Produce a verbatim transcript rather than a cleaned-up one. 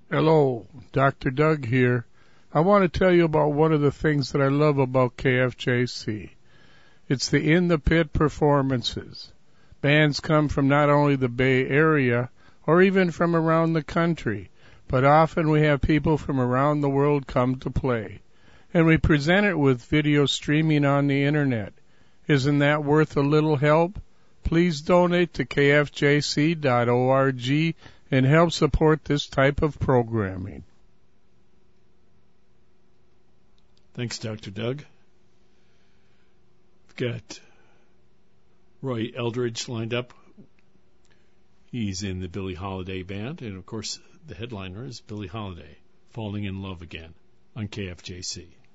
Hello, Doctor Doug here. I want to tell you about one of the things that I love about K F J C. It's the In the Pit performances. Bands come from not only the Bay Area or even from around the country, but often we have people from around the world come to play. And we present it with video streaming on the internet. Isn't that worth a little help? Please donate to K F J C dot org and help support this type of programming. Thanks, Doctor Doug. We've got Roy Eldridge lined up. He's in the Billie Holiday Band, and of course the headliner is Billie Holiday, Falling in Love Again on K F J C.